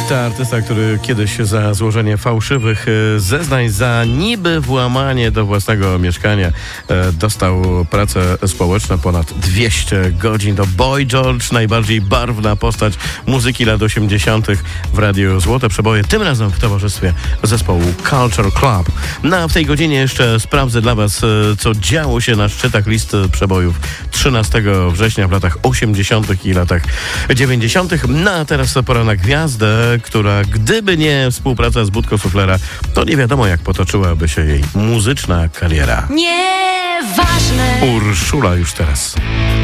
To artysta, który kiedyś za złożenie fałszywych zeznań za niby włamanie do własnego mieszkania dostał pracę społeczną ponad 200 godzin. To Boy George, najbardziej barwna postać muzyki lat 80. w Radiu Złote Przeboje, tym razem w towarzystwie zespołu Culture Club. No a w tej godzinie jeszcze sprawdzę dla Was, co działo się na szczytach list przebojów 13 września w latach 80. i latach 90. No a teraz pora na gwiazdę, która gdyby nie współpraca z Budką Suflera, to nie wiadomo jak potoczyłaby się jej muzyczna kariera. Nieważne. Urszula już teraz.